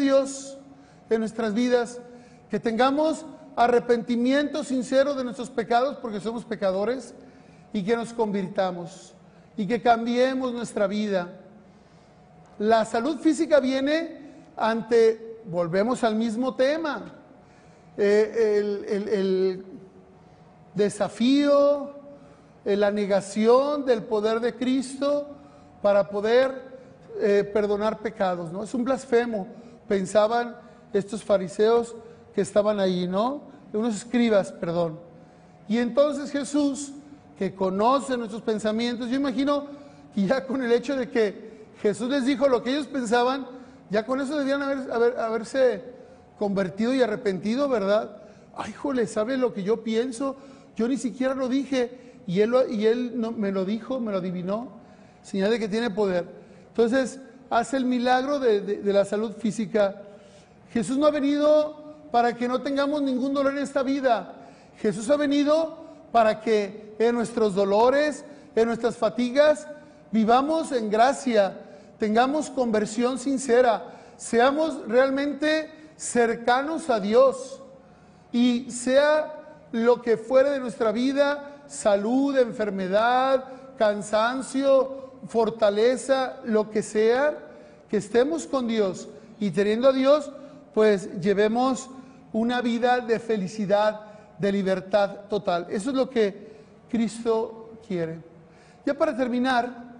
Dios en nuestras vidas, que tengamos arrepentimiento sincero de nuestros pecados, porque somos pecadores, y que nos convirtamos y que cambiemos nuestra vida. La salud física viene volvemos al mismo tema, el desafío, la negación del poder de Cristo para poder perdonar pecados, ¿no? Es un blasfemo, pensaban estos fariseos que estaban ahí, ¿no? Unos escribas, perdón. Y entonces Jesús, que conoce nuestros pensamientos, yo imagino que ya con el hecho de que Jesús les dijo lo que ellos pensaban, ya con eso debían haberse convertido y arrepentido, ¿verdad? Ay, jole, ¿sabe lo que yo pienso? Yo ni siquiera lo dije, y él me lo dijo, me lo adivinó, señal de que tiene poder. Entonces, hace el milagro de la salud física. Jesús no ha venido para que no tengamos ningún dolor en esta vida. Jesús ha venido para que en nuestros dolores, en nuestras fatigas, vivamos en gracia, tengamos conversión sincera, seamos realmente cercanos a Dios, y sea lo que fuere de nuestra vida, salud, enfermedad, cansancio, fortaleza, lo que sea, que estemos con Dios, y teniendo a Dios, pues llevemos una vida de felicidad, de libertad total. Eso es lo que Cristo quiere. Ya para terminar,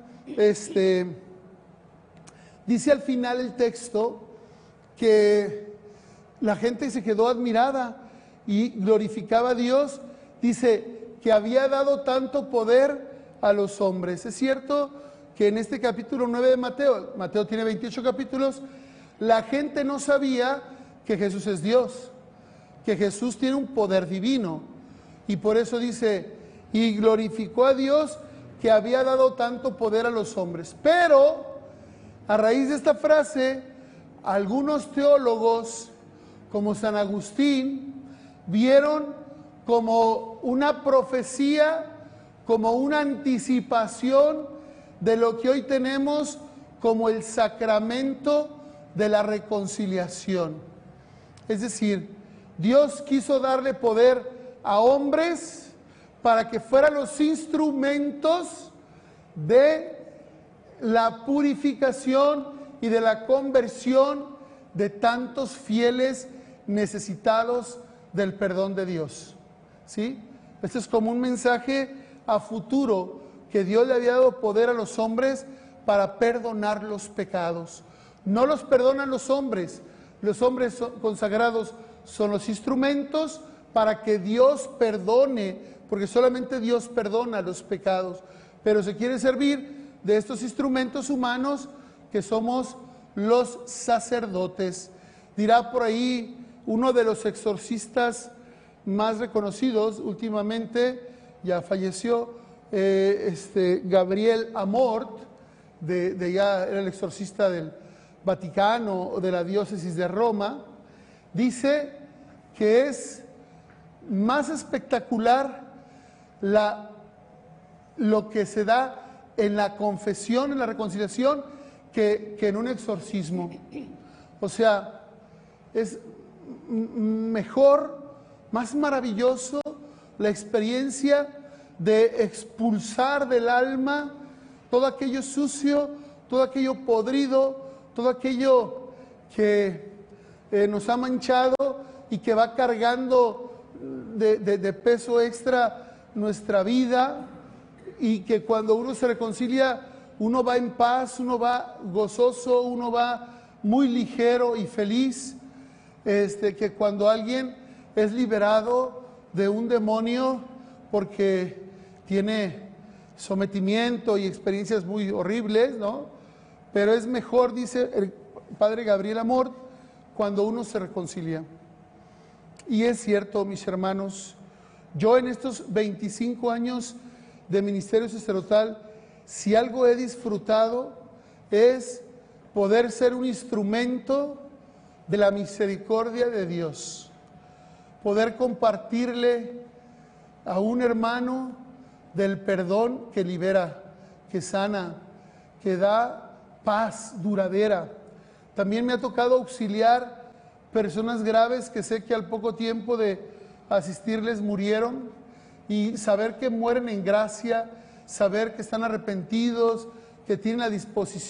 dice al final el texto que la gente se quedó admirada y glorificaba a Dios. Dice que había dado tanto poder a los hombres. Es cierto que en este capítulo 9 de Mateo tiene 28 capítulos, la gente no sabía que Jesús es Dios, que Jesús tiene un poder divino, y por eso dice, y glorificó a Dios que había dado tanto poder a los hombres. Pero a raíz de esta frase, algunos teólogos como San Agustín vieron como una profecía, como una anticipación de lo que hoy tenemos como el sacramento de la reconciliación. Es decir, Dios quiso darle poder a hombres para que fueran los instrumentos de la purificación y de la conversión de tantos fieles necesitados del perdón de Dios. ¿Sí? Este es como un mensaje a futuro, que Dios le había dado poder a los hombres para perdonar los pecados. No los perdonan los hombres consagrados son los instrumentos para que Dios perdone, porque solamente Dios perdona los pecados, pero se quiere servir de estos instrumentos humanos que somos los sacerdotes. Dirá por ahí uno de los exorcistas más reconocidos últimamente, ya falleció, Gabriel Amort, ya era el exorcista del Vaticano o de la diócesis de Roma, dice que es más espectacular lo que se da en la confesión, en la reconciliación, que en un exorcismo. O sea, es mejor, más maravilloso la experiencia de expulsar del alma todo aquello sucio, todo aquello podrido, todo aquello que nos ha manchado y que va cargando de peso extra nuestra vida, y que cuando uno se reconcilia, uno va en paz, uno va gozoso, uno va muy ligero y feliz. Que cuando alguien es liberado de un demonio porque tiene sometimiento y experiencias muy horribles, ¿no? Pero es mejor, dice el padre Gabriel Amort, cuando uno se reconcilia. Y es cierto, mis hermanos, yo en estos 25 años de ministerio sacerdotal, si algo he disfrutado es poder ser un instrumento de la misericordia de Dios, poder compartirle a un hermano del perdón que libera, que sana, que da paz duradera, También me ha tocado auxiliar personas graves que sé que al poco tiempo de asistirles murieron, y saber que mueren en gracia, saber que están arrepentidos, que tienen la disposición